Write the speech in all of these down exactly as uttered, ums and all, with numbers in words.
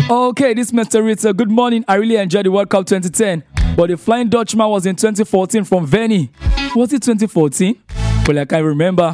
Okay, this Mister Ritter, good morning. I really enjoyed the World Cup twenty ten, but the Flying Dutchman was in twenty fourteen from Veni. Was it twenty fourteen? Well, I can't remember.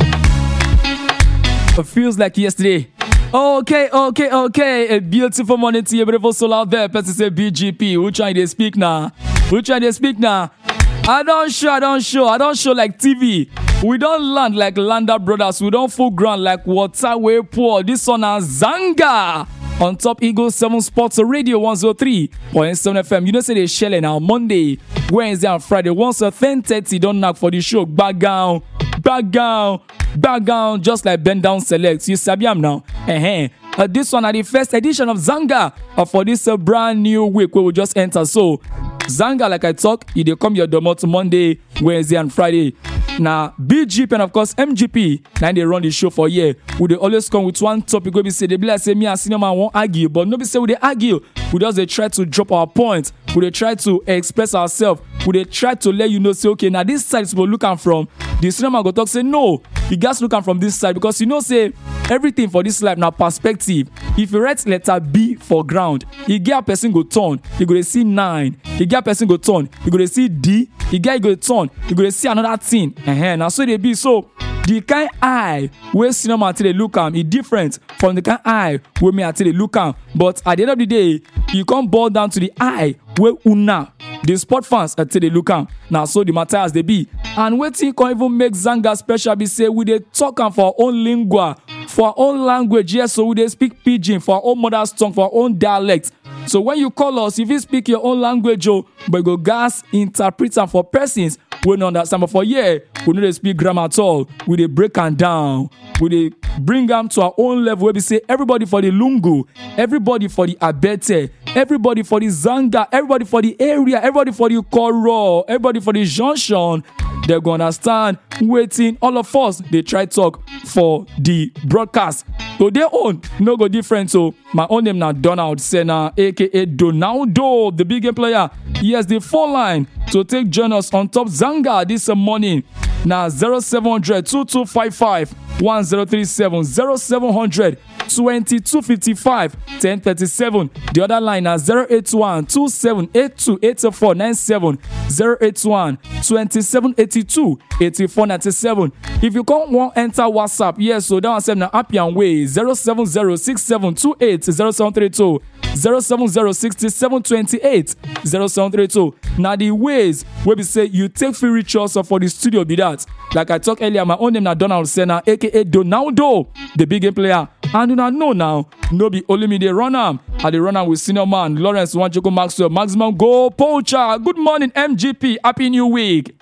It feels like yesterday. Okay, okay, okay. A beautiful morning to you, beautiful soul out there. Person say B G P. Who trying to speak now? Who trying to speak now? I don't show, I don't show, I don't show like T V. We don't land like Landa Brothers. We don't full ground like water way poor. This one is Zanga. On top Eagle seven Sports Radio one oh three point seven F M. You know say they shell now Monday, Wednesday and Friday. Once at ten thirty, don't knock for the show. Back down, back down, back down. Just like Bend Down Select. You sabi am now. Uh-huh. Uh, this one are the first edition of Zanga uh, for this uh, brand new week where we just enter. So Zanga, like I talk, you they come your domot Monday, Wednesday and Friday. Now B G P and of course M G P, now they run the show for a year. We they always come with one topic where we say they be like say me and senior man won't argue, but nobody say we they argue. We just they try to drop our point. We they try to express ourselves. We they try to let you know say okay now this side is what looking from. The senior man go talk say no, you guys looking from this side because you know say everything for this life now perspective. If you write letter B for ground, you get a person go turn, you go to see nine. You get a person go turn, you go to see D. You get go turn, you go to see another thing. Uh-huh. Now so they be so the kind eye where cinema until they look am is different from the kind eye where me until they look am. But at the end of the day, you can't boil down to the eye where una the sport fans until they look am. Now so the matter as they be. And waiting can even make Zanga special be say we they talk am for our own lingua, for our own language. Yes, so we they speak pidgin for our own mother's tongue, for our own dialect. So when you call us, if you speak your own language, oh, but you go gas interpret am for persons we don't understand. But for yeah, we don't speak grammar at all. We they break them down. We they bring them to our own level where we say everybody for the Lungu, everybody for the Abete, everybody for the Zanga, everybody for the area, everybody for the Koro, everybody for the Junction. They're gonna understand. Waiting, all of us, they try talk for the broadcast. So their own, no go different. So my own name now Donald Senna, aka Donaldo, the big game player. Yes, the phone line to take join us on top Zanga this morning. Now zero seven hundred two two five five one zero three seven zero seven hundred twenty-two fifty-five ten thirty-seven. The other line is zero eight one two seven eight two eight four nine seven zero eight one twenty-seven eighty-two eighty-four ninety-seven. If you can't want enter WhatsApp, yes, so down seven happy and way zero seven zero six seven two eight zero seven three two zero seven zero six seven two eight zero seven three two. Now the ways where we say you take free rituals for the studio be that. Like I talked earlier, my own name is Donald Senna, aka Donaldo, the big game player. And you know now, no be only me they run am. I they run am with senior man Lawrence Wanjoko Maxwell, maximum goal poacher. Good morning, M G P. Happy New Week.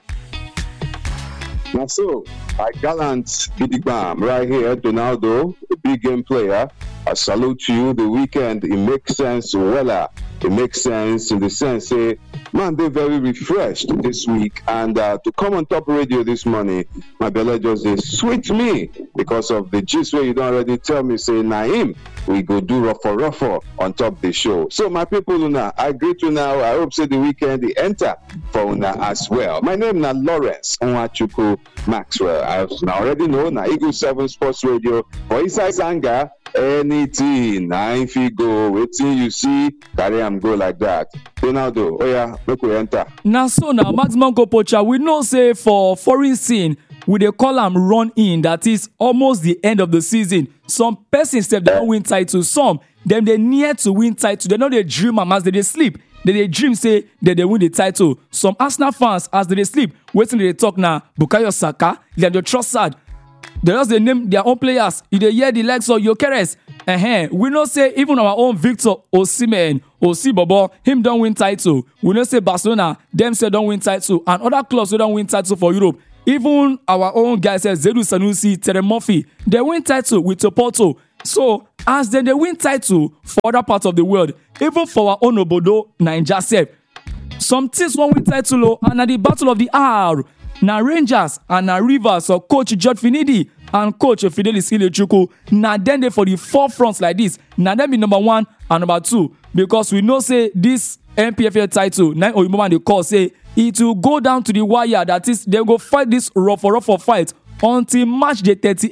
Now so, I gallant Bidigbam right here, Donaldo, the big game player. I salute you. The weekend, it makes sense. Wella, it makes sense in the sense, say, man, they're very refreshed this week. And uh, to come on top radio this morning, my belly just they sweet me because of the gist where you don't already tell me, say, Naim, we go do ruffle ruffle on top the show. So, my people, Una, I greet you now. I hope say the weekend they enter for Una as well. My name is Lawrence Nwachukwu Maxwell. I already know na Eagle seven Sports Radio for inside Zanga. Anything, now if you go, waiting you see, carry am go like that. Donaldo, oh yeah, make we enter. Now so now, maximum go poacher, we know say for foreign scene, we they call them run in, that is almost the end of the season. Some persons step they don't win title, some them they near to win title. They know they dream am as they, they sleep. They, they dream say that they win the title. Some Arsenal fans as they, they sleep, waiting they talk now. Bukayo Saka, they are the trusted. They just they name their own players. If they hear the likes of Gyökeres, uh-huh. We know say even our own Victor Osimhen, Osibobo, him don't win title. We know say Barcelona, them say don't win title, and other clubs who don't win title for Europe. Even our own guys say Zedu Sanusi, Terry Murphy, they win title with Porto. So as then they win title for other parts of the world, even for our own Obodo, Nigeria self, some teams won't win title, and at the battle of the R. Now Rangers and now Rivers or Coach George Finidi and Coach Fidelis Ilechukwu. Now then they for the forefronts like this. Now then be number one and number two. Because we know say this N P F L title, now Oyinbo they call say it will go down to the wire. That is, they go fight this rough for rough for fight until March the thirty-eighth.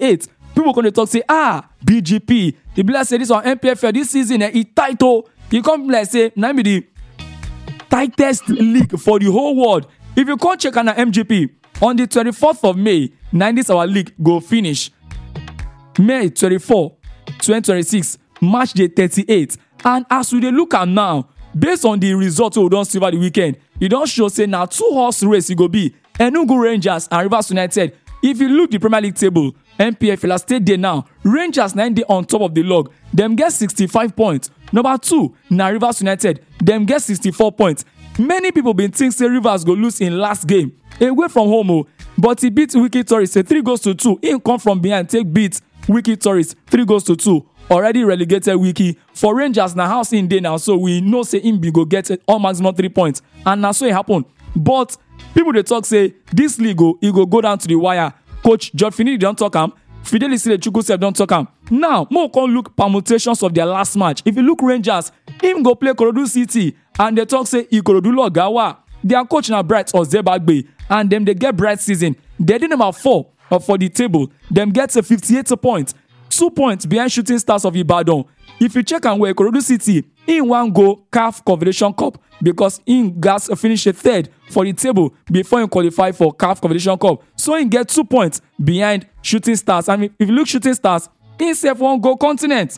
people going to talk say, ah, B G P. The black say this on N P F L this season, eh, it tight oh. You come like say, now be the tightest league for the whole world. If you can't check on the M G P, on the twenty-fourth of May, nine this our league go finish. May twenty-fourth, twenty twenty-six, March day thirty-eight. And as we dey look at now, based on the results we don see over the weekend, e don show say na two horse race e go be. Enugu Rangers and Rivers United. If you look the Premier League table, N P F L stay there now. Rangers nine dey on top of the log. Them get sixty-five points. Number two, na Rivers United. Them get sixty-four points. Many people been think say Rivers go lose in last game away from home, oh, but he beat Wiki Tourist say three goals to two. He come from behind take beat Wiki Tourist three goals to two. Already relegated Wiki. For Rangers na house in day now, so we know say him be go get it all maximum three points, and na so it happen. But people dey talk say this league go e go go down to the wire. Coach George Finidi don talk am. Fidelity Chukwu sef don talk am. Now, mo come look permutations of their last match. If you look Rangers, him go play Ikorodu City, and they talk say Ikorodu Logawa. Their coach na Bright Ozebagbe, and them they get bright season. They dey number four for the table. Them get a fifty-eight points, two points behind Shooting Stars of Ibadan. If you check and where Ikorodu City, in one go C A F Confederation Cup because in gas finish a third for the table before he qualify for C A F Confederation Cup. So he get two points behind Shooting Stars. I mean, if you look Shooting Stars, he sef one go continent.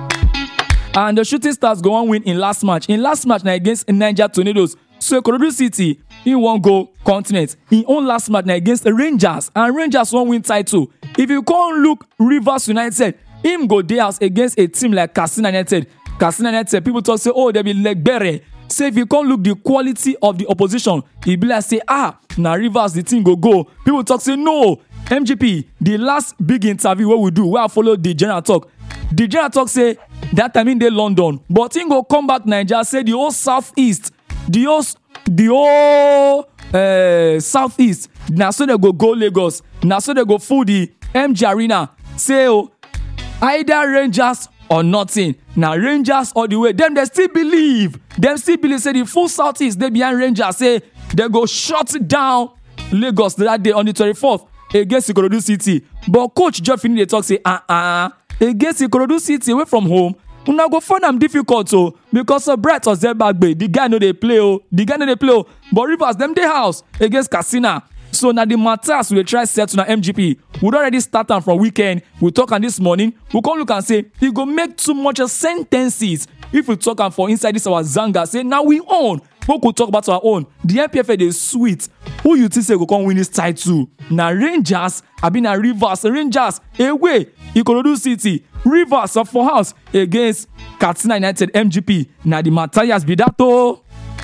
And the Shooting Stars go on win in last match. In last match, now against Niger Tornadoes. So Ikorodu City, he won't go continent. In own last match now against the Rangers, and Rangers won't win title. If you can't look Rivers United, him go day house against a team like Katsina United. Katsina United, people talk say, oh, they be like better. Say if you can't look the quality of the opposition, he be like say, ah, now Rivers the team go go. People talk say no. M G P, the last big interview what we do, where I follow the general talk. The general talk say that time in the London, but he go come back Nigeria, say the whole southeast, the whole the whole uh, southeast. Now so they go go Lagos. Now so they go full the M G Arena. Say oh, either Rangers or nothing. Now Rangers all the way. Them they still believe. Them still believe. Say the full southeast they behind Rangers. Say they go shut down Lagos that day on the twenty-fourth against Ikorodu City. But coach Geoff Finidi they talk say ah uh uh against Ikorodu City away from home. Una go find them difficult oh because of Bright Ozebagbe. The guy know they play oh. The guy know they play oh. But Rivers them they house against Katsina. So now the matters we try set to M G P. We already start on from weekend. We talk on this morning. We come look and say he go make too much sentences. If we talk on for inside this our Zanga say now we own. We could talk about our own. The N P F L is sweet. Who you think say go come win this title? Now Rangers, I been a Rivers. Rangers away. Ikorodu City. Rivers of for house against Katsina United M G P. Now the Matthias be that oh.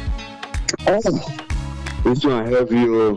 Oh, this one help you.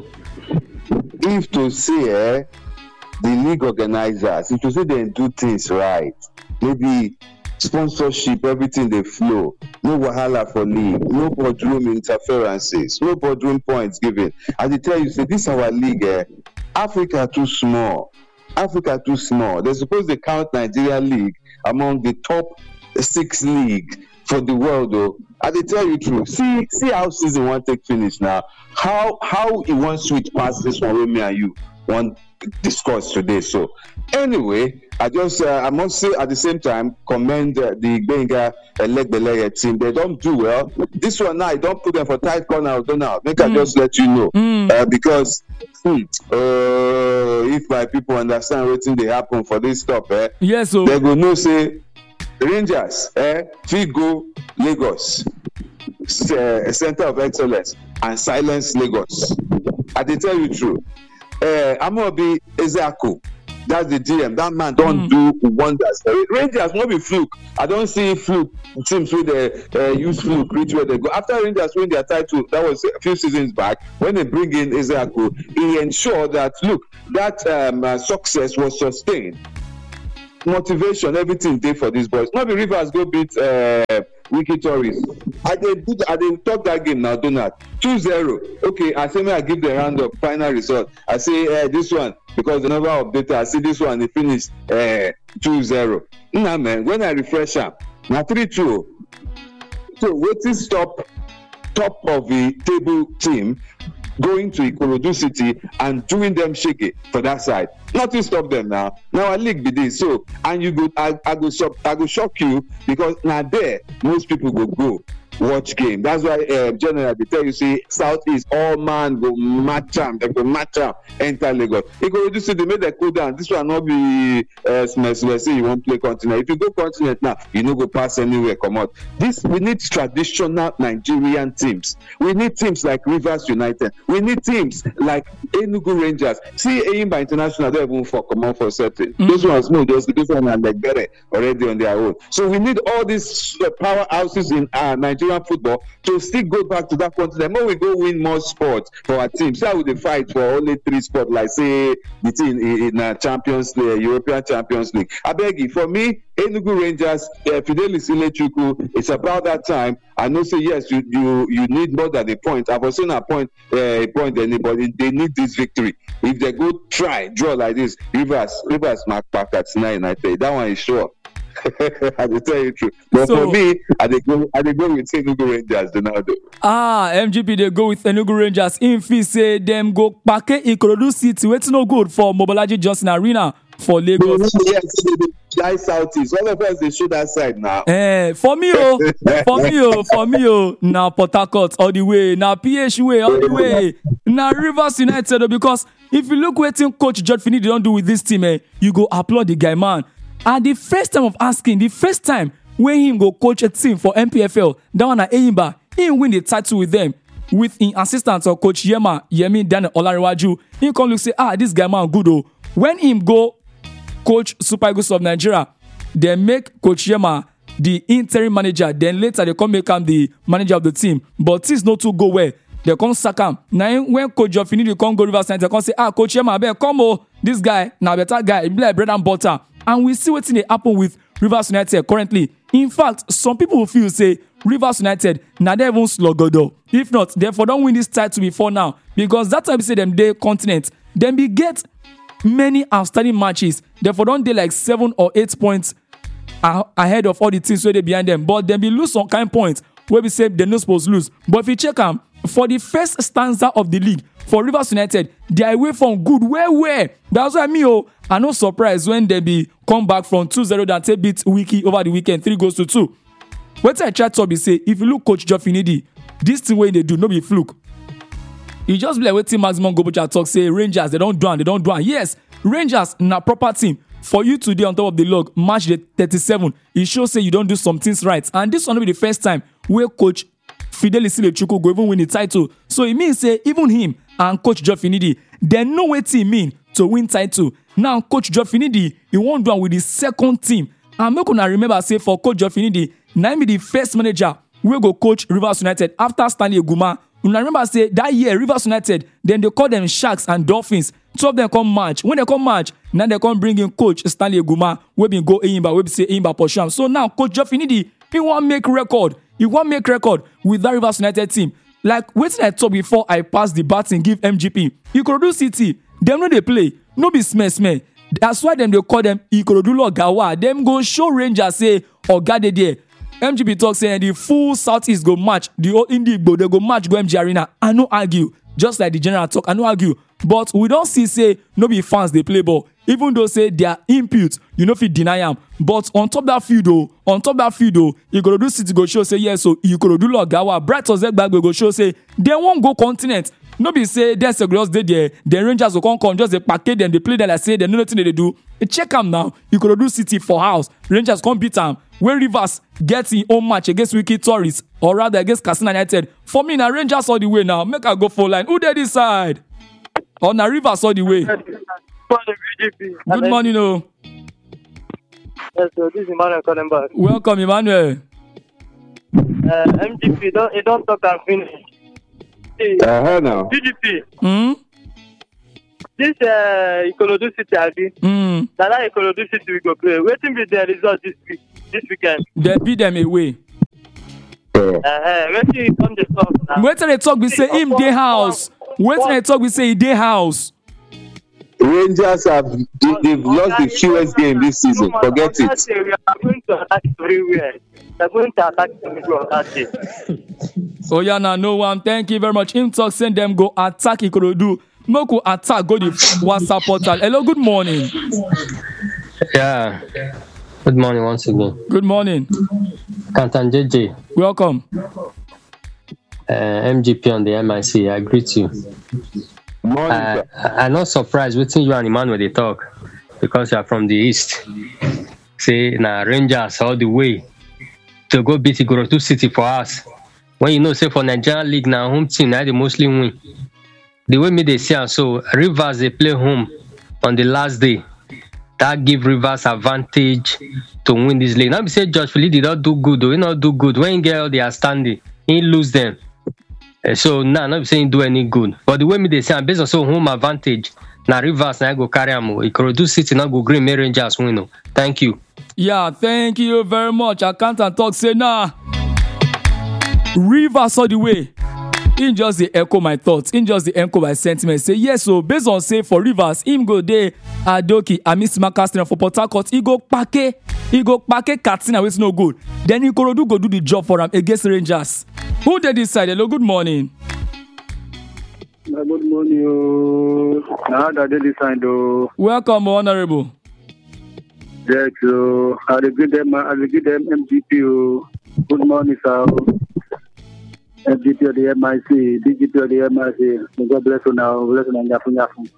If to say eh, the league organizers, if to say they do things right, maybe sponsorship, everything they flow, no wahala for league, no boardroom interferences, no boardroom points given. As they tell you, say this our league, eh, Africa too small. Africa too small. They're supposed to count Nigeria league among the top six leagues for the world though. I they tell you true. See, see how season one take finish now. How how it won't switch past this one with me and you want discuss today. So anyway, I just uh, I must say at the same time commend uh, the Benga Elegbeleye team. They don't do well. This one now I don't put them for tight corner. Don't know. Make mm. I just let you know mm. uh, because hmm, uh, if my people understand what they happen for this stuff, eh, yes, so they go no say. Rangers, eh, Figo, Lagos, uh, Center of Excellence, and Silence Lagos. I dey tell you true. Uh, Amobi Ezeaku, that's the G M. That man don't mm. do wonders. Rangers no be fluke. I don't see fluke teams with the uh, use fluke reach where they go. After Rangers win their title, that was a few seasons back. When they bring in Ezeaku, he ensured that look that um, uh, success was sustained. Motivation, everything dey for these boys. Not be Rivers go beat uh, Wiki Tourist. I dey do I dey talk that game now, Donald. two zero. Okay, I say may I give the round of final result. I say uh, this one because the number of data. I see this one they finish uh, two zero. Nah man, when I refresh am, na three two. So wetin stop top of the table team going to Ikorodu City and doing them shaky for that side. Nothing stop them now. Now a league be this. So and you go, I, I go shock, I go shock you because now there most people go go watch game. That's why uh, generally they tell you say Southeast all man go match them, they go match them enter Lagos. Ikorodu City they made them cool down. This one not be uh, small. Say you won't play continent. If you go continent now, you no go pass anywhere. Come out. This we need traditional Nigerian teams. We need teams like Rivers United. We need teams like Enugu Rangers. See Eyimba International, they even for come out for certain. Mm-hmm. Those ones no, those this one are like better already on their own. So we need all these uh, powerhouses in uh, Nigeria football to still go back to that continent. When we go win more sports for our team, so how would they fight for only three sports, like say the team in, in uh, Champions League, European Champions League? I beg you, for me, Enugu Rangers, uh, Fidelis Ilechukwu, it's about that time. I know say yes, you you you need more than a point. I've also a point uh, a point anybody. They need this victory. If they go try draw like this, Rivers Rivers mark back at nine. I tell you, that one is sure. I will tell you the truth. But so, for me, I dey go, I dey go with Enugu Rangers, Donaldo. Ah, M G P they go with Enugu Rangers. If we say them go Pake Ikorodu City, it's no good for Mobolaji Johnson Arena for Lagos. Yes, fly Southeast. All of us they show that side now. Eh, for me oh, for me oh, for me oh. Now Port Harcourt all the way, now P H way all the way, now Rivers United oh, because if you look what Coach George Finidi don't do with this team, eh, you go applaud the guy, man. And the first time of asking, the first time when him go coach a team for M P F L, that one at Eyimba, he win the title with them, with in assistance of Coach Yema, Yemi Daniel Olarewaju. He come look say, ah, this guy man good oh. When him go coach Super Eagles of Nigeria, they make Coach Yema the interim manager. Then later they come make him the manager of the team. But things not to go well. They come sack him. Now when Coach Geoff Finidi come go Rivers United, they come say, ah, Coach Yema, I bet come oh, this guy, now better guy, he be like bread and butter. And we see what's in the happen with Rivers United currently. In fact, some people feel say Rivers United now they even sluggodo. If not, therefore don't win this title before now. Because that time we say them they continent, then we get many outstanding matches. Therefore don't they like seven or eight points a- ahead of all the teams where they behind them. But then we lose some kind of points where we say they're not supposed to lose. But if you check them, for the first stanza of the league, for Rivers United, they are away from good. Where, where? That's why me, oh, I'm not surprised when they be come back from two zero and take beat Wiki over the weekend, three goes to two. What I try to be say, if you look Coach Geoff Finidi, this thing way they do, no be fluke. You just be like waiting maximum Gobocha talk, say Rangers, they don't do it, they don't do it. Yes, Rangers, na proper team. For you today on top of the log, match the thirty-seven, it shows say you don't do some things right. And this one will be the first time where Coach Fidelis Ilechukwu go even win the title. So it means say even him and Coach Geoff Finidi, they know what it mean to win title. Now Coach Geoff Finidi, he won't do it with the second team. And make una remember say for Coach Geoff Finidi, now be the first manager we go coach Rivers United after Stanley Eguma. Una remember say that year Rivers United, then they call them Sharks and Dolphins. Two of them come match. When they come match, now they come bring in Coach Stanley Eguma. We been go Eyimba, we be say Eyimba Posham. So now Coach Geoff Finidi, he want make record. He want make record with that Rivers United team. Like wetin I talk before I pass the baton give M G P. Ikorodu City, them no dey play, no be smell smell. That's why them they call them Ikorodu Logawa. Them go show Rangers say oga dey there. M G P talk say the full Southeast go match the whole Indigbo, they go match go M G Arena. I no argue, just like the general talk. I no argue, but we don't see say no be fans they play ball. Even though say they are impute, you know fit deny them. But on top that field though, on top that field though, Ikorodu City go show say yes, so Ikorodu Logawa, Bright Ozekbagbe go show say they won't go continent. No be say there's a girls they there, the Rangers will come come just they package them, they play them like say they know nothing they do. Check them now, Ikorodu City for house, Rangers come beat them. When Rivers gets in own match against Wiki Tourists, or rather against Katsina United, for me now Rangers all the way now. Make I go full line. Who they decide? Or now Rivers all the way. Good morning, no. Yes, so this is Emmanuel calling back. Welcome, Emmanuel. Uh, M G P, don't, you don't talk and finish. Hey, Uh-huh now. G G P, Hmm? this uh, Ikorodu City, Abi, Hmm. that that Ikorodu City we go play. Waiting be the result this week, this weekend. They beat them away. Yeah. Uh, waiting you come the talk now. Wait till they talk, we say him day house. Wait till they talk, we say day house. Rangers have they, they've lost the fewest game this season. Forget it. We are going to attack everywhere. We are going to attack everywhere on that day. Oh yeah, now no one. Thank you very much. Him talk send them go attack Ikorodu. Moku attack go the WhatsApp portal. Hello, good morning. Yeah. Good morning once again. Good morning. Kantan J J. Welcome. Uh, M G P on the M I C. I greet you. Morning, Uh, I'm not surprised waiting you and Emmanuel they talk because you are from the east. Say now Rangers all the way to go beat Ikorodu City for us. When you know say for Nigerian League now home team now they mostly win. The way me they see am so Rivers they play home on the last day. That give Rivers advantage to win this league. Now we say Josh Philip did not do good though. He not do good. When he get all their standing, he lose them. Uh, so now nah, not saying do any good. But the way me they say, based on so home advantage, now Rivers now go carry am. Ikorodu City now go green. May Rangers win. Oh. Thank you. Yeah, thank you very much. I can't and talk say nah. Rivers all the way. In just the echo my thoughts. In just the echo my sentiments. Say yes. So based on say for Rivers, him go there. Adoki, Amis Macastre for Port Harcourt. He go pake. He go pake Katsina which no good. Then Ikorodu go do the job for him against Rangers. Who did decide? Hello, good morning. Uh, good morning. Oh. Now that they decide, oh. Welcome, honorable. Yes, oh. I will give them, I will give them M G P. Oh. Good morning, sir. M G P of the M I C, D G P of the M I C. May God bless you now. Bless you now. Yafu, yafu.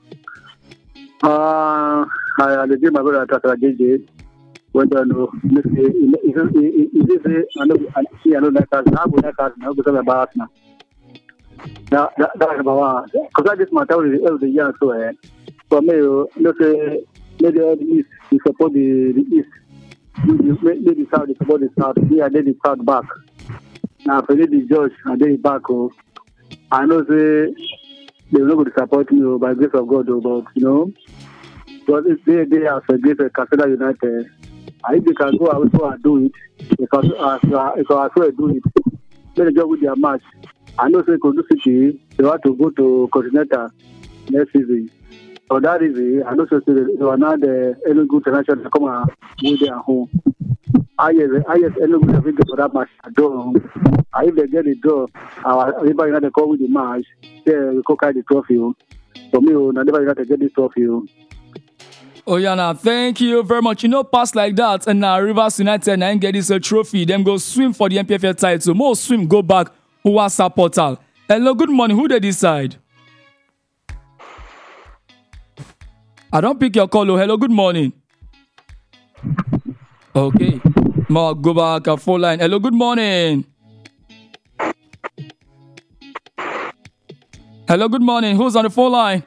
Uh, I will give my brother Tata J J. When you know, if you say, I know, I see, I know that person. I go that person. I go to the bar now. Now, that is about one. Because I just matter every the year so. Eh, for me, let's say, maybe the East, you support the the East. Maybe the South, you support the South. Me, I did the South back. Now, for the judge, I did it back. Oh, I know say they will not support me by grace of God. Oh, but you know, but if they they are for grace of Casada United. I think they can go out and do it. Because uh, if I saw do it, let the job with their match. I know say Ikorodu City, they want to go to Continental next season. For that reason, I know say they are not the Enugu International to come and win their home. I yes, I yes, Enugu have been for that match. Draw. If they get the draw, our everybody not call with the match. They will go carry the trophy. For me, now everybody not get the trophy. Oh yeah, now thank you very much. You know, pass like that, and now Rivers United now get this a trophy. Them go swim for the M P F L title. More swim, go back. Who was our portal? Hello, good morning. Who they decide? I don't pick your call. Oh, hello, good morning. Okay, Mark, go back a full line. Hello, good morning. Hello, good morning. Who's on the phone line?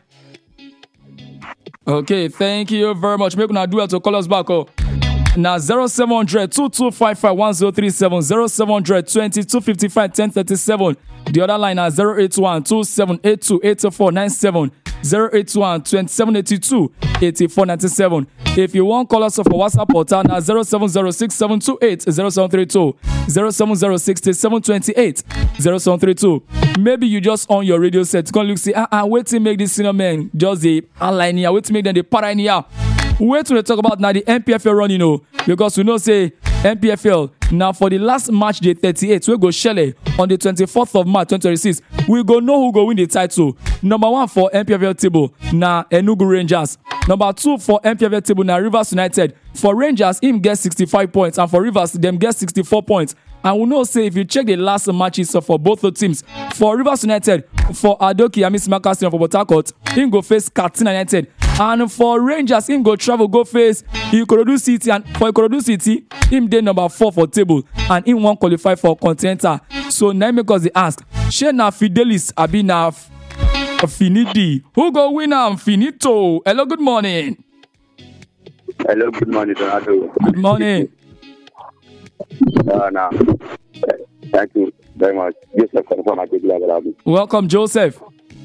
Okay, thank you very much. Make una do it to call us back. Oh, now zero seven hundred two two five five one zero three seven zero seven hundred twenty two fifty five ten thirty seven. The other line is zero eight one two seven eight two eight four nine seven zero eight one two seven eight two eight four nine seven. If you want call us for WhatsApp portal now zero seven zero six seven two eight zero seven three two zero seven zero six seven two eight zero seven three two. Maybe you just on your radio set. Come look see ah ah wait to make this senior man just the online here. Wait to make them the para in here. Wait to talk about now the M P F L run, you know, because we know say M P F L now for the last match day thirty-eight we go Shelley on the twenty-fourth of March twenty twenty-six. We go know who go win the title. Number one for M P F L table now Enugu Rangers. Number two for M P F L table now Rivers United. For Rangers him get sixty-five points and for Rivers them get sixty-four points. And we know say if you check the last matches for both the teams, for Rivers United, for Adoki Amis Macastre for Port Harcourt, him go face Katsina United. And for Rangers, him go travel, go face Ikorodu City. And for Ikorodu City, him dey number four for table. And him won't qualify for Continental. So now because they ask, shey na Fidelis abi na Finidi? Who go win am? Finito. Hello, good morning. Hello, good morning, Donato. Good morning. Uh, no. Thank you very much. Joseph, from my welcome, Joseph.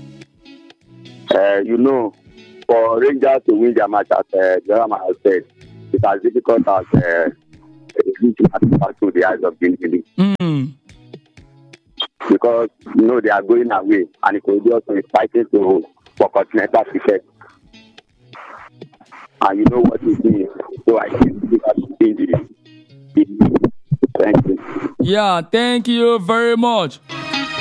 Uh, you know, for Rangers to win their match, as uh, Jeremiah has said, it's as difficult as uh, to the eyes of Guinea. Mm. Because, you know, they are going away, and it could be also fighting to, for continental success. And you know what it is. So I think we have to change it. Thank you. Yeah, thank you very much.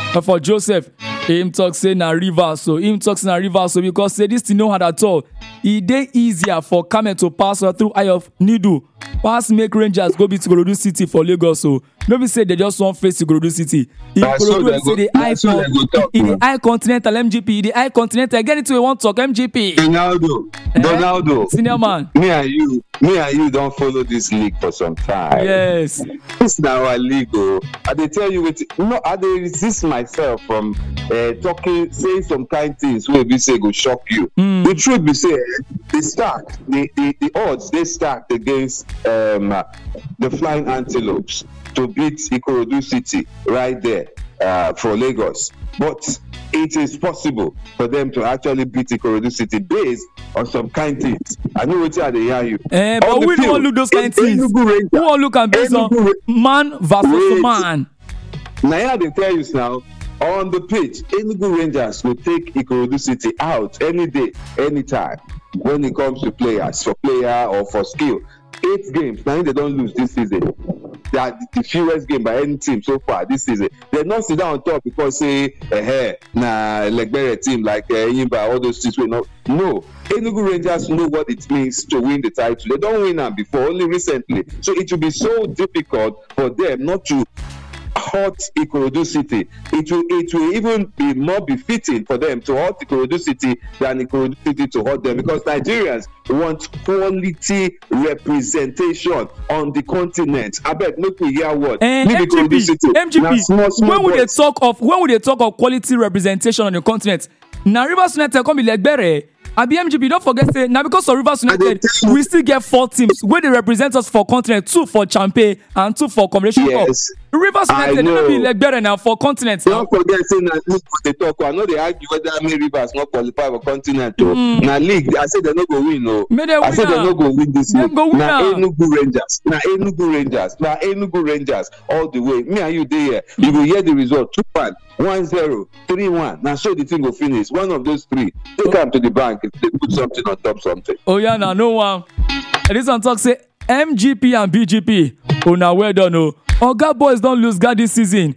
Uh, for Joseph, him talk say na Rivers, so him talk say na Rivers, so because say this thing no hard at all. E dey easier for Kamen to pass uh, through eye of needle, pass make Rangers go beat Ikorodu City for Lagos. So no be say they just wan face Ikorodu City. Ikorodu say the eye for in the eye continental M G P, the eye continental. Get it we want talk M G P. Ronaldo, Eh? Ronaldo, Senior man. me and you, me and you don't follow this league for some time. Yes. This na our league, oh. I dey tell you, with no, I dey resist myself from uh, talking, saying some kind things wey be say go shock you. Mm. The truth be say, they stacked, the, the, the odds they stacked against um, uh, the Flying Antelopes to beat Ikorodu City right there uh, for Lagos. But it is possible for them to actually beat Ikorodu City based on some kind things. I know what I dey hear you. Eh, but On the we don't field, look those kind of En- things. Enugu Rangers- Who want look and based on Enugu Ra- man versus Wait. man? Now, yeah, they tell you now, on the pitch, Enugu Rangers will take Ikorodu City out any day, anytime, when it comes to players, for player or for skill. Eight games, now they don't lose this season. They are the fewest game by any team so far this season. They not sit down on top because say, eh, hey, nah, like better team like uh, Yimba, all those teams will not. No, Enugu Rangers know what it means to win the title. They don't win them before, only recently. So it will be so difficult for them not to hurt Ikorodu City. It will it will even be more befitting for them to hurt Ikorodu City than Ikorodu City to hurt them, because Nigerians want quality representation on the continent. I bet make we hear what. Eh, Leave M G Ikorodu P, City. M G Na P. small, small When we dey boys. talk of when we dey talk of quality representation on the continent, na Rivers United come be Legbere. Abi M G P, don't forget say na because of Rivers I dey United, tell you. we still get four teams wey dey represent us for continent, two for Champion and two for Combination Cup. Yes. Rivers I United no be know. Legbere now for continent. now. Don't forget say na league we dey talk. I know they argue whether May Rivers not qualify for continent. Oh. Na league. I say they no go win. Oh. May they I win say they am. no go win this Dem league. go win Na am. Enugu Rangers. Na Enugu Rangers. Na Enugu Rangers all the way. Me and you dey here. You go hear the result. Two one, one zero, three one. Now so the thing go finish. One of those three. Take am to the bank if they put something on top something. Oh yeah, na no one. And this one talk say M G P and B G P. Oh now well done. Oh, Oga boys don't lose guard this season.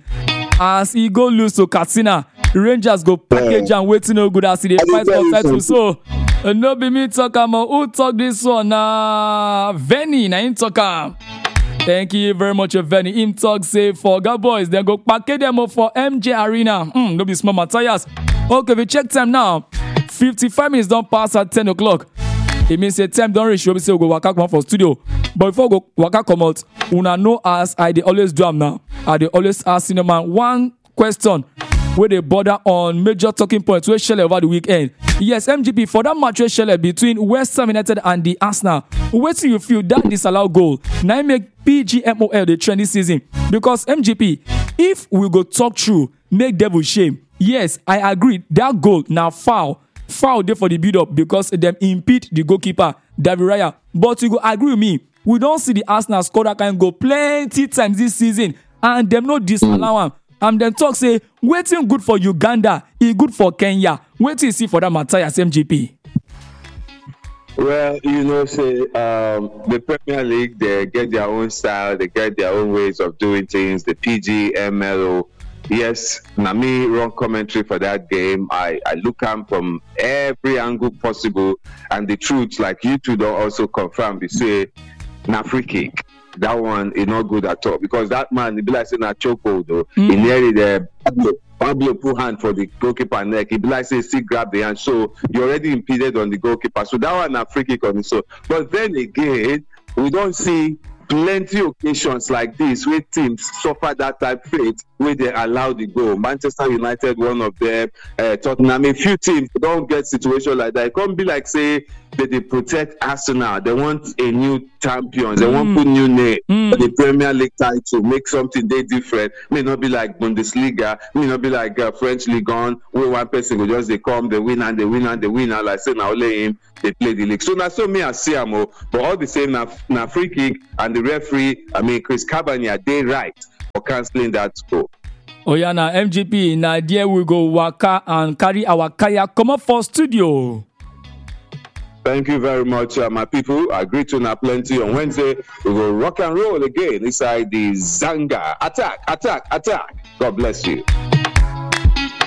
As he go lose to Katsina, Rangers go package and waiting no good as they I dey fight tell for you title. something. So uh, no be me talk am. uh, Who talk this one? Na Venny na him talk am. Thank you very much, Venny. Him talk say for Oga boys, then go package them up for M J Arena. Hmm, no be small Matthias. Okay, we check time now. fifty-five minutes don't pass at ten o'clock. It means say time don't reach. We say we go waka come out for studio. But before we go waka come out, una know as I dey always do am now. I dey always ask Senior Man one question where they border on major talking points wey shele over the weekend. Yes, M G P, for that match wey shele between West Ham United and the Arsenal, wetin you feel that disallowed goal na im make P G M O L dey trend this season? Because M G P, if we go talk true, make devil shame. Yes, I agree that goal na foul. Foul dey for the build up because dem impede the goalkeeper David Raya. But you go agree with me, we don see the Arsenal score that kind goal plenty times this season and dem no disallow am. And dem talk say wetin good for Uganda e good for Kenya. Wetin you see for that Matthias M G P? Well, you know, say um, the Premier League, they get their own style, they get their own ways of doing things. The P G M L O, yes, na me wrong commentary for that game. I, I look am from every angle possible, and the truth, like you two don't also confirm, they say na free kick. That one is not good at all, because that man, he be like saying na chokehold though. Mm. He nearly there. Pablo, Pablo put hand for the goalkeeper neck. He be like say still grab the hand, so you already impeded on the goalkeeper. So that one na free kick on the so. But then again, we don't see plenty occasions like this where teams suffer that type fate where they allow the goal. Manchester United, one of them, uh, Tottenham, a few teams don't get situation like that. It can't be like say that they protect Arsenal. They want a new champion. They mm. want put new name Mm. for the Premier League title, make something they different. May not be like Bundesliga, may not be like uh, French League on, where one person will just they come, they win and they win and they win and like say now only him they play the league. So now so me I see am, but all the same now now free kick and the referee, I mean Chris Cabania, they right for cancelling that goal. Oh yeah, na M G P, na there we go waka and carry our kaya come up for studio. Thank you very much, uh, my people. I agree to now plenty on Wednesday. We will rock and roll again inside the Zanga. Attack, attack, attack. God bless you.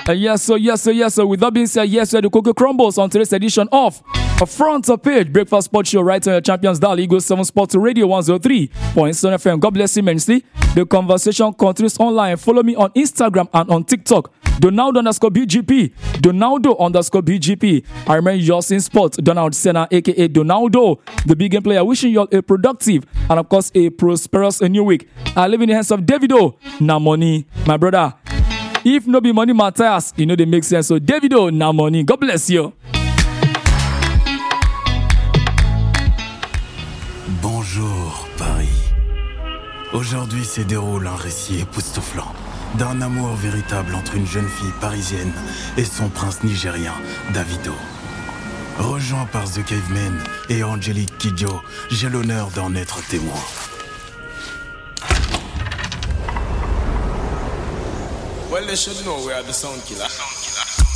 Uh, yes, sir, yes, sir, yes, sir. With that being said, yes, sir, the Cocoa Crumbles on today's edition of a front page breakfast sports show right on your Champions Dial Eagle seven Sports Radio one oh three point seven F M. God bless you immensely. The conversation continues online. Follow me on Instagram and on TikTok. Donaldo underscore B G P. Donaldo underscore B G P. I remain yours in sports. Donald Senna, aka Donaldo, the big game player. Wishing you all a productive and of course a prosperous a new week. I live in the hands of Davido. Na money, my brother. If no be money matters, you know they make sense. So Davido, na money. God bless you. Bonjour Paris. Aujourd'hui se déroule un récit époustouflant d'un amour véritable entre une jeune fille parisienne et son prince nigérien, Davido. Rejoint par The Cavemen et Angelique Kidjo, j'ai l'honneur d'en être témoin. Well, they should know we are the sound killer.